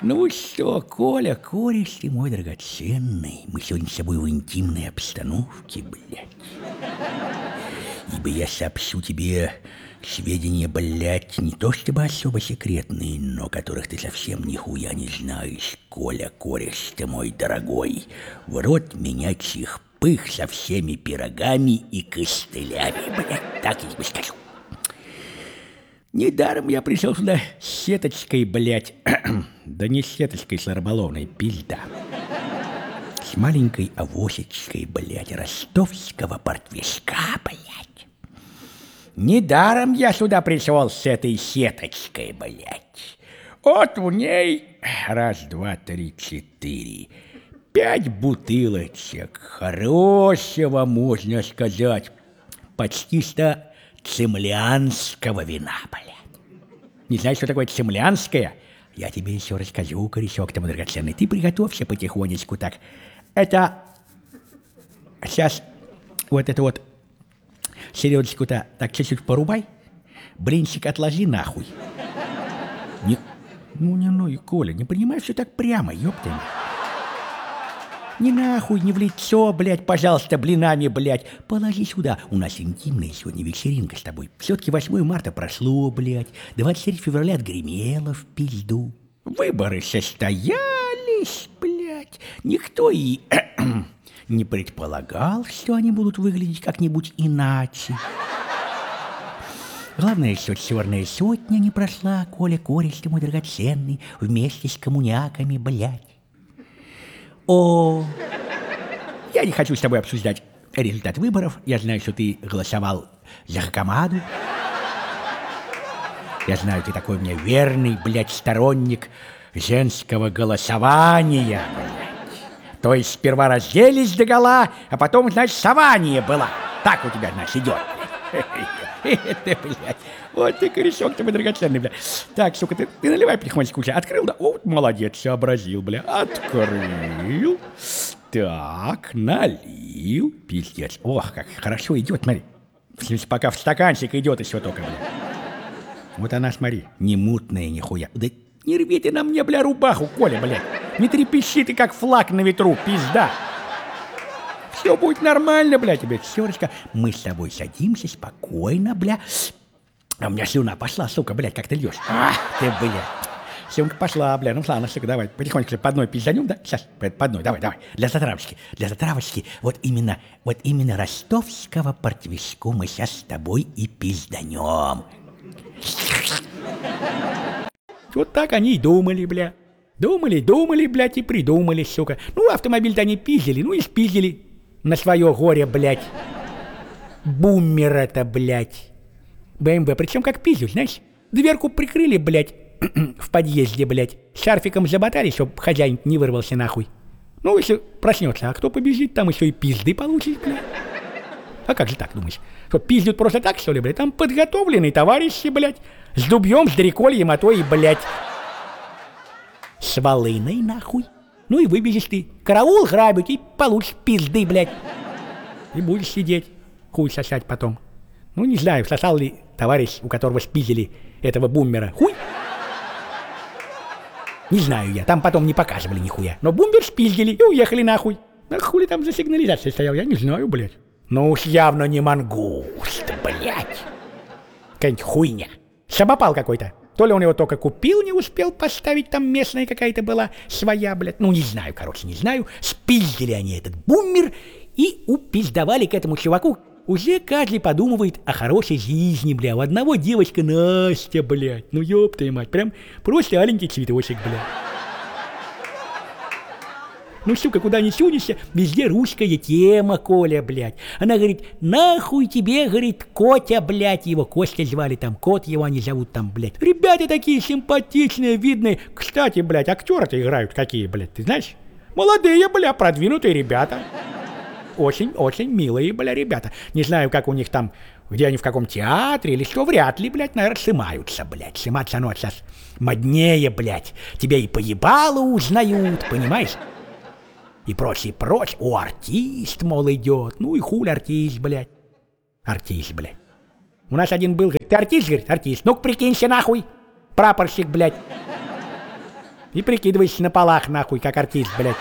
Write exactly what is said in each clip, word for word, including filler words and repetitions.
Ну что, Коля, кореш ты мой драгоценный, мы сегодня с тобой в интимной обстановке, блядь. Ибо я сообщу тебе сведения, блядь, не то чтобы особо секретные, но которых ты совсем нихуя не знаешь, Коля, кореш ты мой дорогой. В рот меня чих-пых со всеми пирогами и костылями, блядь, так я тебе скажу. Недаром я пришел сюда с сеточкой, блядь. Да не с сеточкой, с рыболовной, пизда. С маленькой авосечкой, блядь, ростовского портвишка, блядь. Недаром я сюда пришел с этой сеточкой, блядь. Вот в ней раз, два, три, четыре. Пять бутылочек хорошего, можно сказать, почти что цимлянского вина, блядь. Не знаешь, что такое цимлянское? Я тебе еще расскажу, корешок-то мой драгоценный. Ты приготовься потихонечку так. Это... Сейчас вот это вот селедочку-то так чуть-чуть порубай. Блинчик отложи нахуй. Не... Ну, не, ну и Коля, не понимаешь, что так прямо, ёпта. Не нахуй, не в лицо, блядь, пожалуйста, блинами, блядь. Положи сюда. У нас интимная сегодня вечеринка с тобой. Все-таки восьмое марта прошло, блядь. двадцать третьего февраля отгремело в пизду. Выборы состоялись, блядь. Никто и не предполагал, что они будут выглядеть как-нибудь иначе. Главное, что черная сотня не прошла, Коля, кореш ты мой драгоценный, вместе с коммуняками, блядь. О, я не хочу с тобой обсуждать результат выборов. Я знаю, что ты голосовал за Хакамаду. Я знаю, ты такой у меня верный, блядь, сторонник женского голосования, блядь. То есть сперва разделись догола, а потом, значит, сование было. Так у тебя, значит, идет, блядь. Это, блядь. Вот ты, корешок, ты мой драгоценный, бля. Так, сука, ты, ты наливай потихонечку уже. Открыл, да? О, молодец, сообразил, бля. Открыл. Так, налил. Пиздец. Ох, как хорошо идет, смотри. В смысле, пока в стаканчик идет еще только, бля. Вот она, смотри, не мутная нихуя. Да не рви ты на мне, бля, рубаху, Коля, бля. Не трепещи ты, как флаг на ветру, пизда. Все будет нормально, бля, тебе, Сёрочка. Мы с тобой садимся спокойно, бля. А у меня слюна пошла, сука, блядь, как ты льешь. Ах ты, блядь. Слюнка пошла, бля. Ну, ладно, сука, давай, потихоньку по одной пизданем, да? Сейчас, по одной, давай, давай. Для затравочки, для затравочки. Вот именно, вот именно ростовского портвишку мы сейчас с тобой и пизданем. Вот так они и думали, бля. Думали, думали, блядь, и придумали, сука. Ну, автомобиль-то они пиздили, ну и спиздили. На свое горе, блядь. Буммер-то, блядь. БМВ, причем как пиздил, знаешь? Дверку прикрыли, блядь, в подъезде, блядь. Шарфиком заботали, чтоб хозяин не вырвался нахуй. Ну, если проснется, а кто побежит, там еще и пизды получит, блядь. А как же так, думаешь? Что, пиздят просто так, что ли, блядь? Там подготовленные товарищи, блядь. С дубьем, с дрекольем, а то и, блядь, с волыной, нахуй. Ну и выбежишь ты. Караул грабить и получишь пизды, блядь. И будешь сидеть, хуй сосать потом. Ну, не знаю, сосал ли товарищ, у которого спиздили этого буммера, хуй? Не знаю я, там потом не показывали нихуя. Но буммер спиздили и уехали нахуй. А хули там за сигнализацией стоял, я не знаю, блядь. Ну уж явно не мангуст, блядь. Какая-нибудь хуйня. Шабопал какой-то. То ли он его только купил, не успел поставить, там местная какая-то была своя, блядь. Ну, не знаю, короче, не знаю. Спиздили они этот буммер и упиздовали к этому чуваку. Уже каждый подумывает о хорошей жизни, бля. У одного девочка Настя, блядь. Ну, ёпта мать, прям просто аленький цветочек, бля. Ну, сука, куда ни сунешься, везде русская тема, Коля, блядь. Она говорит, нахуй тебе, говорит, Котя, блядь. Его Костя звали, там, кот его они зовут, там, блядь. Ребята такие симпатичные, видные. Кстати, блядь, актеры-то играют какие, блядь, ты знаешь? Молодые, бля, продвинутые ребята. Очень-очень милые, бля, ребята. Не знаю, как у них там, где они, в каком театре или что, вряд ли, блядь, наверное, снимаются, блядь. Сниматься, ну, сейчас моднее, блядь. Тебя и поебало узнают, понимаешь? И прочее, прочее. О, артист, мол, идет. Ну и хуй артист, блядь. Артист, блядь. У нас один был, говорит, ты артист, говорит, артист. Ну-ка, прикинься, нахуй. Прапорщик, блядь. И прикидываешься на полах, нахуй, как артист, блядь.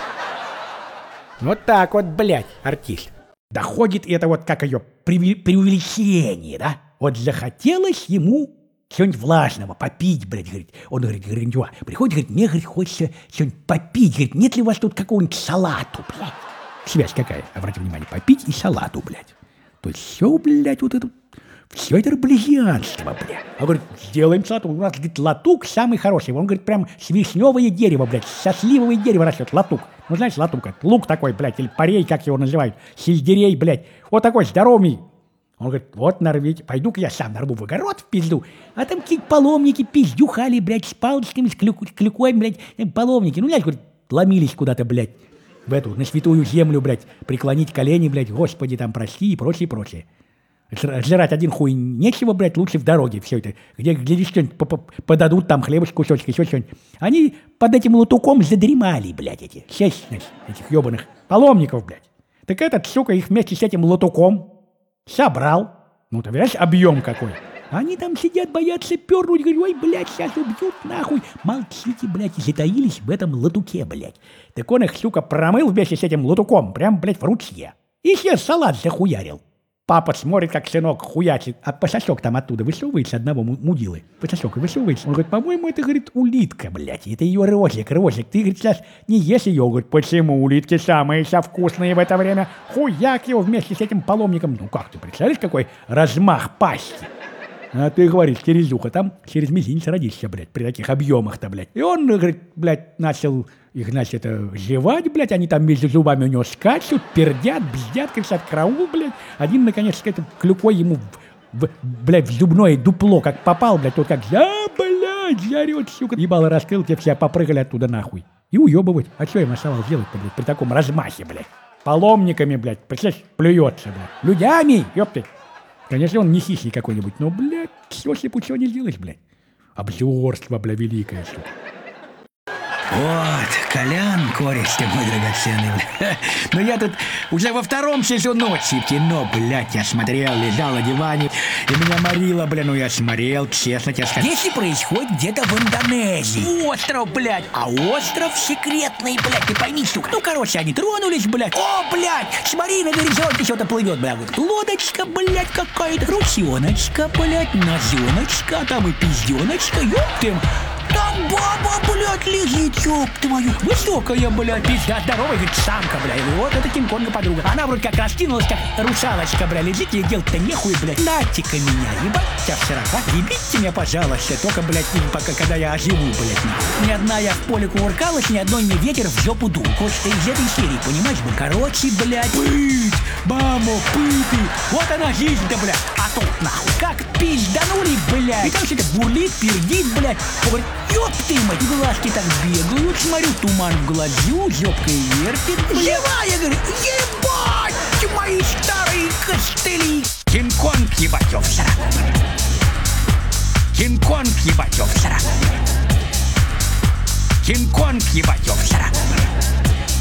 Вот так вот, блядь, артист. Доходит это вот, как ее, преувеличение, да? Вот захотелось ему что-нибудь влажного попить, блядь, говорит. Он говорит, говорит, приходит, говорит, мне, говорит, хочется что-нибудь попить. Говорит, нет ли у вас тут какого-нибудь салату, блядь? Связь какая? Обратите внимание, попить и салату, блядь. То есть все, блядь, вот это, все это близианство, блядь. Он говорит, сделаем салату. У нас, говорит, латук самый хороший. Он говорит, прям с вишневое дерево, блядь, со сливовое дерево растет, латук. Ну, знаешь, латук, это лук такой, блядь, или парей, как его называют, сельдерей, блядь. Вот такой здоровый. Он говорит, вот нарвите, пойду-ка я сам нарву в огород в пизду. А там какие-то паломники пиздюхали, блядь, с палочками, с клю- клюкой, блядь, паломники. Ну, блядь, говорит, ломились куда-то, блядь, в эту, на святую землю, блядь, преклонить колени, блядь, Господи, там, прости и прочее, прочее. Жрать один хуй нечего, блядь, лучше в дороге все это. Где, где что-нибудь подадут, там хлебушек, кусочек, еще что-нибудь. Они под этим лутуком задремали, блядь, эти, шесть, значит, этих ебаных паломников, блядь. Так этот, сука, их вместе с этим лутуком собрал. Ну, ты видишь, объем какой. Они там сидят, боятся пернуть, говорят, ой, блядь, сейчас убьют, нахуй. Молчите, блядь, и затаились в этом латуке, блядь. Так он их, сука, промыл вместе с этим латуком, прям, блядь, в ручье. И себе салат захуярил. Папа смотрит, как сынок хуячит, а пососок там оттуда высовывается одного мудилы. Пососок высовывается. Он говорит, по-моему, это, говорит, улитка, блядь. Это ее розик, розик. Ты, говорит, сейчас не ешь ее. Говорит, почему? Улитки самые со вкусные в это время. Хуяк его вместе с этим паломником. Ну как ты, представляешь, какой размах пасти? А ты говоришь, Терезюха, там через мизинец родишься, блядь, при таких объемах-то, блядь. И он, говорит, блядь, начал их, значит, это, жевать, блядь, они там между зубами у него скачут, пердят, бздят, кричат, караул, блядь. Один, наконец, с этой клюкой ему, в, в, блядь, в зубное дупло, как попал, блядь, тот как, а, блядь, жарет, сука. Ебало раскрыл, те все попрыгали оттуда нахуй. И уебывать. А что им оставалось делать, блядь, при таком размахе, блядь? Паломниками, блядь, представляешь, плюется, блядь. Людьми, ёпты. Конечно, он не хищный какой-нибудь, но, блядь, все слепучего не сделаешь, блядь. Обзорство, бля, великое, сука. Вот, Колян, кореш ты мой драгоценный, бля. Но я тут уже во втором часу ночи в кино, блядь, я смотрел, лежал на диване, и меня морило, бля, ну я смотрел, честно тебе скажу. Действие происходит где-то в Индонезии. Остров, блядь. А остров секретный, блядь, ты пойми, сука. Ну, короче, они тронулись, блядь. О, блядь, смотри, на горизонте что-то плывет, блядь. Лодочка, блядь, какая-то. Русеночка, блядь, назеночка, там и пизденочка, ёптым. Там баба, блядь, лежит, ёб твою. Высокая, блядь, пизда, здоровая, ведь самка, блядь. И вот это Кинг-Конга подруга. Она вроде как раскинулась, как русалочка, блядь, лежит, ей делать-то нехуй, блядь. Дайте-ка меня, ебать, тебя в сорока. Ебите меня, пожалуйста, только, блядь, пока, когда я оживу, блядь, нахуй. Ни одна я в поле кувыркалась, ни одной мне ветер в жопу дул. Хочется из этой серии, понимаешь, бы? Короче, блядь, пыть, мамо, пыты. Вот она жизнь-то, блядь. А тут, нахуй, как пизданули, блядь. И там что-то бурлит, пердит, блядь. Говорит, ёб ты, мать, глазки так бегают, смотрю, туман в глазу, жопкой вертит, блядь. Живая, говорит, ебать, мои старые костыли. Кинг-Конг, ебать, в сраку. Кинг-Конг, ебать, в сраку. Кинг-Конг, ебать, в сраку.